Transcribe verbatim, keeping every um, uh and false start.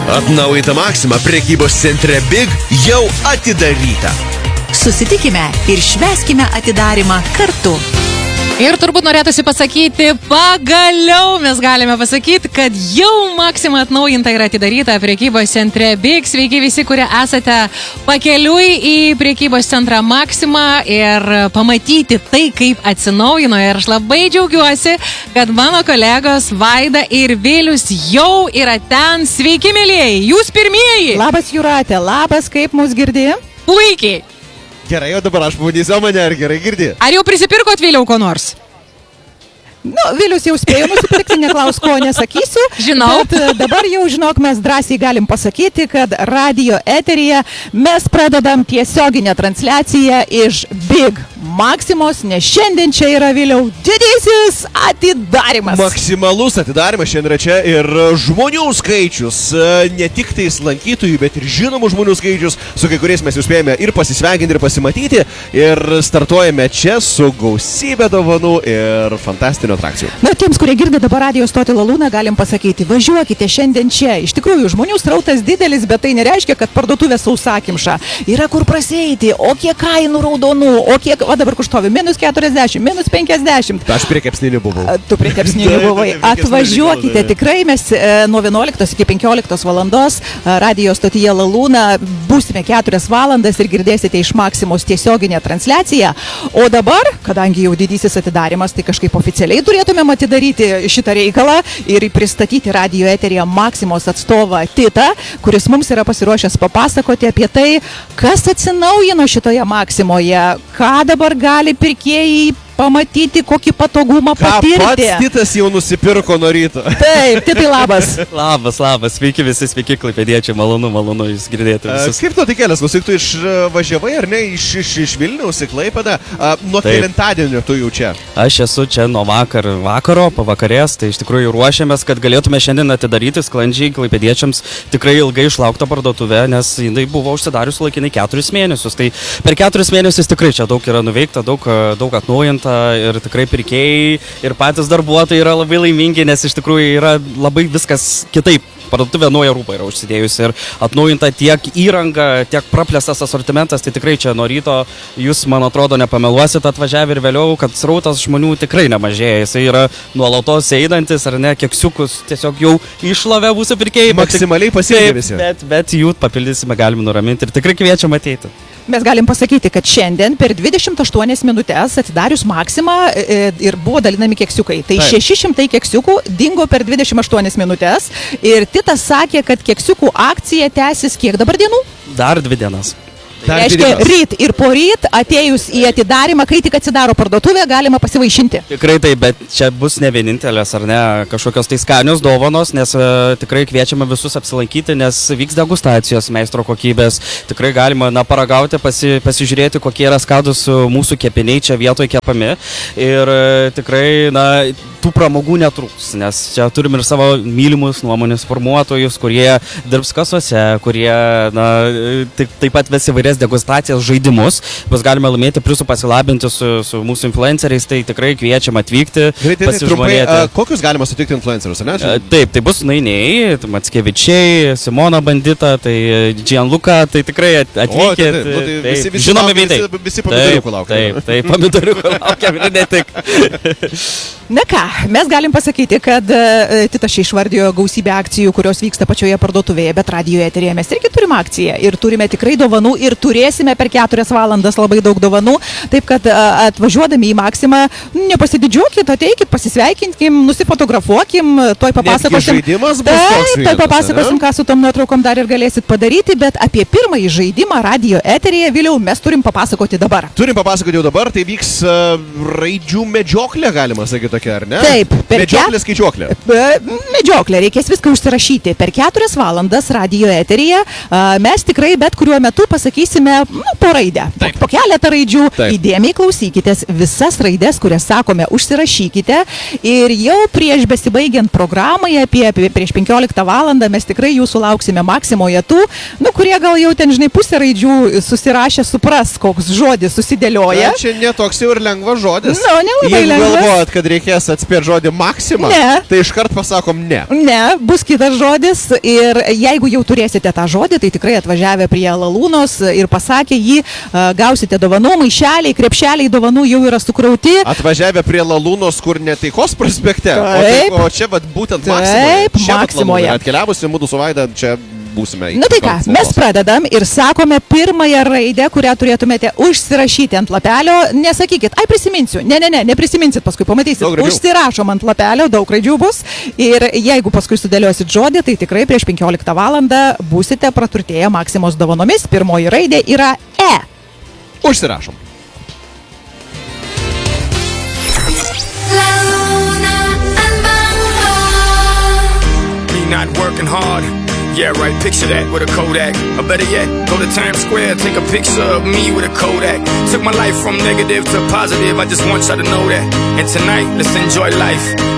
Atnaujinta Maxima prekybos centre Big jau atidaryta. Susitikime ir švęskime atidarymą kartu. Ir turbūt norėtųsi pasakyti, pagaliau mes galime pasakyti, kad jau Maxima atnaujinta ir atidaryta prekybos centre Big. Sveiki visi, kurie esate pakeliui į prekybos centrą Maxima ir pamatyti tai, kaip atsinaujino. Ir aš labai džiaugiuosi, kad mano kolegos Vaida ir Vilius jau yra ten. Sveiki, mielieji, jūs pirmieji. Labas, Jūratė, labas, kaip mus girdi? Puikiai. Gerai, o dabar aš pavadysiu, o mane ar gerai girdi? Ar jau prisipirkot vėliau ko nors? Nu, Vilius jau spėjo nusipirkti, neklaus ko nesakysiu. Žinau. Bet dabar jau, žinok, mes drąsiai galim pasakyti, kad radio eteryje mes pradedam tiesioginę transliaciją iš Big Maximos, nes šiandien čia yra Viliau didysis atidarimas. Maksimalus atidarimas šiandien yra čia ir žmonių skaičius, ne tik tais lankytojų, bet ir žinomų žmonių skaičius, su kai kuriais mes jau spėjome ir pasisveikinti, ir pasimatyti, ir startuojame čia su gausybė dovanų ir fantastinių atrakcijų. Na, tiems, kurie girdi dabar radio stotį Lalūną, galim pasakyti, važiuokite šiandien čia. Iš tikrųjų, žmonių srautas didelis, bet tai nereiškia, kad parduotuvė sausakimša. Yra kur prasieiti, o kiek kainų raudonų, o kiek, va dabar kuštovi, minus keturiasdešimt, minus penkiasdešimt. Aš prie kepsninių buvau. Tu prie kepsninių buvai. Atvažiuokite tikrai, mes e, nuo vienuoliktos iki penkioliktos valandos e, radio stotyje Lalūna būsime keturias valandas ir girdėsite iš Maximos tiesioginę transliaciją. O dabar, kadangi jau didysis atidarimas, tai kažkaip oficialiai turėtumėm atidaryti šitą reikalą ir pristatyti radio eteryje Maximos atstovą Titą, kuris mums yra pasiruošęs papasakoti apie tai, kas atsinaujino šitoje Maximoje, ką dabar gali pirkėjai pamatyti, kokį patogumą patirti. Ką pats Titas jau nusipirko nuo ryto. Taip, Titai, labas. Labas, labas, sveiki visi, sveiki klaipėdiečiai, malonu, malonu jūs girdėti visus. Kaip tu tai kelias, klausyk, tu išvažiavai ar ne iš, iš, iš Vilniaus į Klaipėdą, nuo kelintadienio tu jau čia? Aš esu čia nuo vakar vakaro, pavakarės, tai iš tikrųjų ruošiamės, kad galėtume šiandien atidaryti sklandžiai klaipėdiečiams tikrai ilgai išlauktą parduotuvę, nes jinai buvo užsidarius laikinai keturis mėnesius. Tai per keturis mėnesius tikrai čia daug yra nuveikta, daug, daug atnaujinta. Ir tikrai pirkėjai ir patys darbuotojai yra labai laimingi, nes iš tikrųjų yra labai viskas kitaip. Parduotuvė nauja rūpa yra užsidėjusi ir atnaujinta tiek įranga, tiek praplėstas asortimentas, tai tikrai čia nuo ryto jūs, man atrodo, nepameluosit atvažiavę ir vėliau, kad srautas žmonių tikrai nemažėja. Jisai yra nuolatos einantis, ar ne, keksiukus tiesiog jau išlavę mūsų pirkėjai. Maksimaliai pasiekė visi. Bet, bet jų papildysime, galime nuraminti ir tikrai kviečiam ateiti. Mes galim pasakyti, kad šiandien per dvidešimt aštuonias minutės atidarius Maximą e, ir buvo dalinami keksiukai. Tai Taip. šeši šimtai keksiukų dingo per dvidešimt aštuonias minutės ir Titas sakė, kad keksiukų akcija tęsis kiek dabar dienų? Dar dvi dienas. Tai reiškia, ryt ir po ryt atėjus į atidarimą, kai tik atsidaro parduotuvė, galima pasivaišinti. Tikrai tai, bet čia bus ne vienintelės, ar ne, kažkokios tai skanios dovanos, nes e, tikrai kviečiame visus apsilankyti, nes vyks degustacijos meistro kokybės. Tikrai galima, na, paragauti, pasi, pasižiūrėti, kokie yra skadus mūsų kepiniai čia vietoje kepami. Ir e, tikrai, na, tų pramogų netrūks, nes čia turim ir savo mylimus nuomonės formuotojus, kurie dirbs kasuose, kurie, na, taip, taip pat ves įvairias degustacijas, žaidimus. Bus galima laimėti prizų, pasilabinti su, su mūsų influenceriais, tai tikrai kviečiam atvykti, Greitai, pasižmonėti. Trumpai, kokius galima sutikti influencerius, ar ne? Taip, tai bus Nainiai, Mackevičiai, Simona Bandita, tai Gianluca, tai tikrai atvykit. O, tai, tai, nu, tai visi, visi, žinomi veidai. Visi, visi pomidoriukų laukia. Taip, taip, pomidoriukų laukia, ne tik. Na ką, mes galim pasakyti, kad uh, Titas čia išvardijo gausybę akcijų, kurios vyksta pačioje parduotuvėje, bet radio eteryje mes irgi turim akciją ir turime tikrai dovanų ir turėsime per keturias valandas labai daug dovanų. Taip, kad uh, atvažiuodami į Maximą, nepasididžiuokit, ateikit, pasisveikinkim, nusifotografuokim, toj papasakosim. Netgi žaidimas bus Taip, toks toj vienas, papasakosim, ką su tom nuotraukom dar ir galėsit padaryti, bet apie pirmąjį žaidimą radio eteryje, Viliau, mes turim papasakoti dabar. Turim papasakoti jau dabar, tai vyks uh, raidžių medžioklė, galima sakyti tokia, ar ne? Taip, per medžioklė, skaičiuoklė. Medžioklė, reikės viską užsirašyti. Per keturias valandas radio eteryje uh, mes tikrai bet kuriuo metu pasakysime nu, po raidę, po, po keletą raidžių. Taip. Įdėmiai klausykitės visas raides, kurias sakome, užsirašykite ir jau prieš besibaigiant programai apie, apie prieš penkioliktą valandą mes tikrai jūsų lauksime Maximoje tų, nu, kurie gal jau ten, žinai, pusę raidžių susirašę supras, koks žodis susidėlioja. Na, čia netoks jau ir lengvas žodis. Nu, nelabai Jeigu lengvas. galvojat, kad reikės spėt žodį Maxima, Ne. tai iškart pasakom ne. Ne, bus kitas žodis ir jeigu jau turėsite tą žodį, tai tikrai atvažiavę prie Lalūnos ir pasakė jį, gausite dovanų, maišeliai, krepšeliai dovanų jau yra sukrauti. Atvažiavę prie Lalūnos, kur ne Taikos prospekte, o, Taip. tai, o čia vat, būtent Taip, Maximoje. Čia vat Maximoje. Lalūna. Atkeliavusi mūdu su Vaida, čia būsime. Na tai ką, mes pradedam ir sakome pirmąją raidę, kurią turėtumėte užsirašyti ant lapelio. Nesakykit, ai prisiminsiu. Ne, ne, ne, neprisiminsit, paskui pamatysit. Užsirašom ant lapelio, daug raidžių bus. Ir jeigu paskui sudėliosit žodį, tai tikrai prieš penkioliktą valandą būsite praturtėję Maximos dovanomis. Pirmoji raidė yra E. Užsirašom. Me not working hard. Yeah, right, picture that with a Kodak. Or better yet, go to Times Square, take a picture of me with a Kodak. Took my life from negative to positive, I just want y'all to know that. And tonight, let's enjoy life.